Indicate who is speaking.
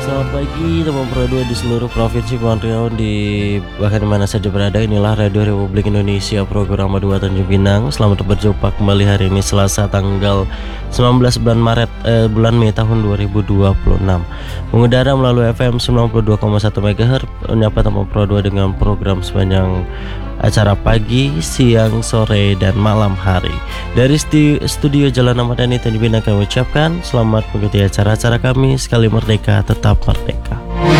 Speaker 1: Selamat pagi teman Pro 2 di seluruh provinsi Kepulauan Riau di bahkan mana saja berada. Inilah Radio Republik Indonesia program 2 Tanjung Pinang. Selamat berjumpa kembali hari ini Selasa tanggal 19 bulan Mei tahun 2026. Mengudara melalui FM 92,1 MHz menyapa teman Pro 2 dengan program sepanjang acara pagi, siang, sore, dan malam hari. Dari studio Jalan Ahmad Yani Tanjung Pinang kami ucapkan selamat mengikuti acara-acara kami. Sekali merdeka, tetap merdeka.